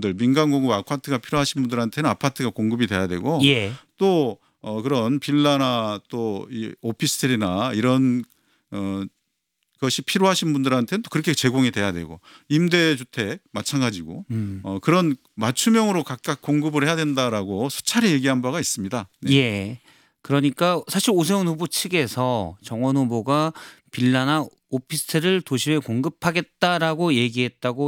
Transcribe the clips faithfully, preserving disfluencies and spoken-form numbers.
분들 민간 공급 아파트가 필요하신 분들한테는 아파트가 공급이 돼야 되고 예. 또 어, 그런 빌라나 또 이 오피스텔이나 이런 어, 것이 필요하신 분들한테는 또 그렇게 제공이 돼야 되고 임대주택 마찬가지고 음. 어, 그런 맞춤형으로 각각 공급을 해야 된다라고 수차례 얘기한 바가 있습니다. 네. 예. 그러니까 사실 오세훈 후보 측에서 정원 후보가 빌라나 오피스텔을 도시에 공급하겠다라고 얘기했다고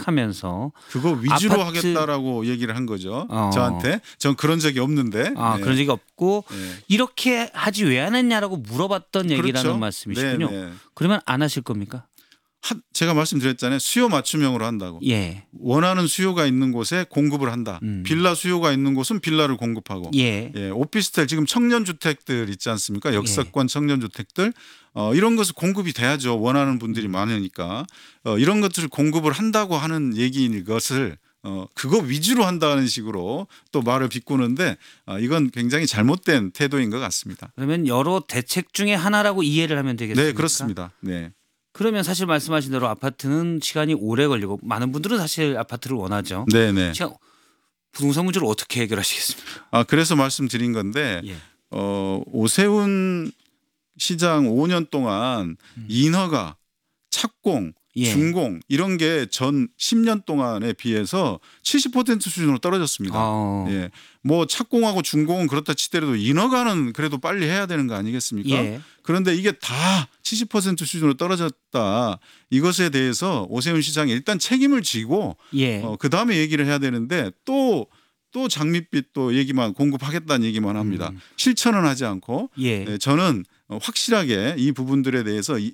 지적하면서 그거 위주로 아파트- 하겠다라고 얘기를 한 거죠. 어. 저한테. 전 그런 적이 없는데. 아, 네. 그런 적이 없고 네. 이렇게 하지 왜 안 했냐라고 물어봤던 얘기라는 그렇죠. 말씀이시군요. 네, 네. 그러면 안 하실 겁니까? 한- 제가 말씀드렸잖아요. 수요 맞춤형으로 한다고. 예. 원하는 수요가 있는 곳에 공급을 한다. 음. 빌라 수요가 있는 곳은 빌라를 공급하고. 예. 예, 오피스텔 지금 청년주택들 있지 않습니까? 역세권 청년주택들 어, 이런 것을 공급이 돼야죠. 원하는 분들이 많으니까 어, 이런 것들을 공급을 한다고 하는 얘기인 것을 어, 그거 위주로 한다는 식으로 또 말을 비꼬는데 어, 이건 굉장히 잘못된 태도인 것 같습니다. 그러면 여러 대책 중에 하나라고 이해를 하면 되겠습니까? 네, 그렇습니다. 네. 그러면 사실 말씀하신 대로 아파트는 시간이 오래 걸리고 많은 분들은 사실 아파트를 원하죠. 네, 네. 시간- 부동산 문제를 어떻게 해결하시겠습니까? 아, 그래서 말씀드린 건데 예. 어, 오세훈 시장 오 년 동안 인허가, 착공, 예. 준공 이런 게 전 십 년 동안에 비해서 칠십 퍼센트 수준으로 떨어졌습니다. 어. 예. 뭐 착공하고 준공은 그렇다 치더라도 인허가는 그래도 빨리 해야 되는 거 아니겠습니까? 예. 그런데 이게 다 칠십 퍼센트 수준으로 떨어졌다. 이것에 대해서 오세훈 시장이 일단 책임을 지고 예. 어, 그다음에 얘기를 해야 되는데 또 또 장밋빛 또 얘기만 공급하겠다는 얘기만 합니다. 음. 실천은 하지 않고 예. 네, 저는 확실하게 이 부분들에 대해서 이,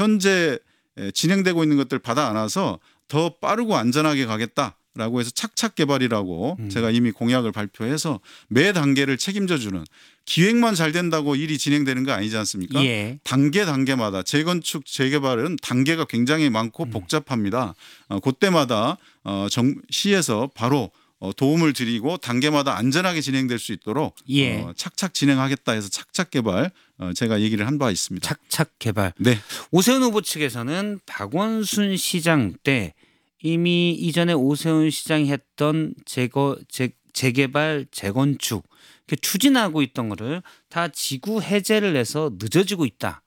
현재 진행되고 있는 것들 받아 안아서 더 빠르고 안전하게 가겠다라고 해서 착착 개발이라고 음. 제가 이미 공약을 발표해서 매 단계를 책임져주는 기획만 잘 된다고 일이 진행되는 거 아니지 않습니까? 예. 단계 단계마다 재건축 재개발은 단계가 굉장히 많고 음. 복잡합니다. 어, 그때마다 어, 정, 시에서 바로 어, 도움을 드리고 단계마다 안전하게 진행될 수 있도록 예. 어, 착착 진행하겠다 해서 착착 개발 어, 제가 얘기를 한 바 있습니다. 착착 개발. 네. 오세훈 후보 측에서는 박원순 시장 때 이미 이전에 오세훈 시장이 했던 재거, 재, 재개발, 재건축 이렇게 추진하고 있던 거를 다 지구 해제를 해서 늦어지고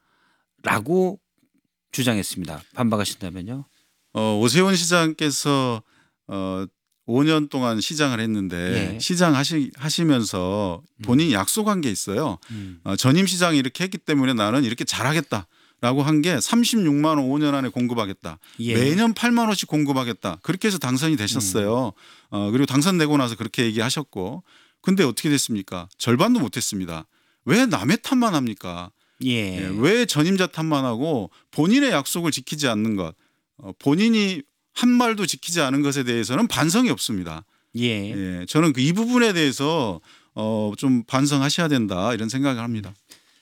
있다라고 주장했습니다. 반박하신다면요? 어, 오세훈 시장께서 어, 오 년 동안 시장을 했는데 예. 시장 하시, 하시면서 본인이 약속한 게 있어요. 음. 어, 전임 시장이 이렇게 했기 때문에 나는 이렇게 잘하겠다라고 한 게 삼십육만 원 오 년 안에 공급하겠다. 예. 매년 팔만 원씩 공급하겠다. 그렇게 해서 당선이 되셨어요. 음. 어, 그리고 당선되고 나서 그렇게 얘기하셨고 근데 어떻게 됐습니까? 절반도 못했습니다. 왜 남의 탓만 합니까? 예. 예, 왜 전임자 탓만 하고 본인의 약속을 지키지 않는 것, 어, 본인이 한 말도 지키지 않은 것에 대해서는 반성이 없습니다. 예. 예, 저는 그 이 부분에 대해서 어, 좀 반성하셔야 된다 이런 생각을 합니다.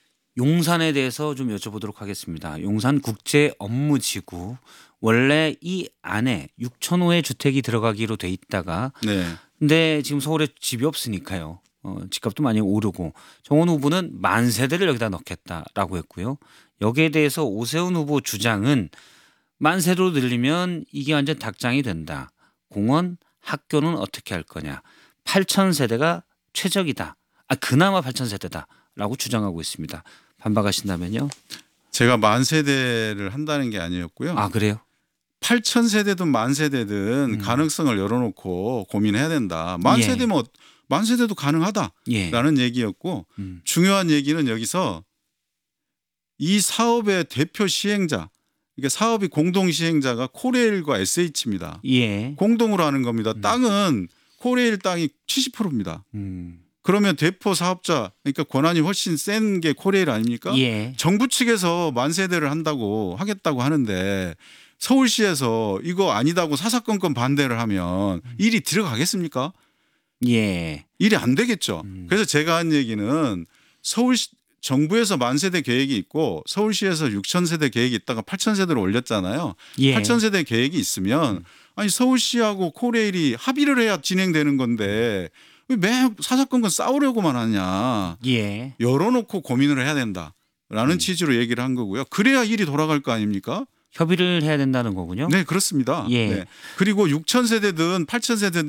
용산에 대해서 좀 여쭤보도록 하겠습니다. 용산 국제 업무지구 원래 이 안에 육천 호의 주택이 들어가기로 돼 있다가 네, 근데 지금 서울에 집이 없으니까요. 어, 집값도 많이 오르고 정원 후보는 만 세대를 여기다 넣겠다라고 했고요. 여기에 대해서 오세훈 후보 주장은 만 세대로 늘리면 이게 완전 닭장이 된다. 공원, 학교는 어떻게 할 거냐. 팔천 세대가 최적이다. 아, 그나마 팔천 세대다라고 주장하고 있습니다. 반박하신다면요? 제가 만 세대를 한다는 게 아니었고요. 아, 그래요? 팔천 세대든 만 세대든 음. 가능성을 열어놓고 고민해야 된다. 만 예. 세대면 만 세대도 가능하다라는 예. 얘기였고 음. 중요한 얘기는 여기서 이 사업의 대표 시행자, 이게 사업이 공동 시행자가 코레일과 에스에이치입니다. 예. 공동으로 하는 겁니다. 땅은 코레일 땅이 칠십 퍼센트입니다. 음. 그러면 대표 사업자, 그러니까 권한이 훨씬 센 게 코레일 아닙니까? 예. 정부 측에서 만 세대를 한다고 하겠다고 하는데 서울시에서 이거 아니다고 사사건건 반대를 하면 일이 들어가겠습니까? 예. 일이 안 되겠죠. 음. 그래서 제가 한 얘기는 서울시 정부에서 만 세대 계획이 있고 서울시에서 육천 세대 계획이 있다가 팔천 세대로 올렸잖아요. 예. 팔천 세대 계획이 있으면 아니 서울시하고 코레일이 합의를 해야 진행되는 건데 왜 매 사사건건 싸우려고만 하냐. 예. 열어놓고 고민을 해야 된다라는 음. 취지로 얘기를 한 거고요. 그래야 일이 돌아갈 거 아닙니까? 협의를 해야 된다는 거군요. 네, 그렇습니다. 예. 네. 그리고 육천 세대든 팔천 세대든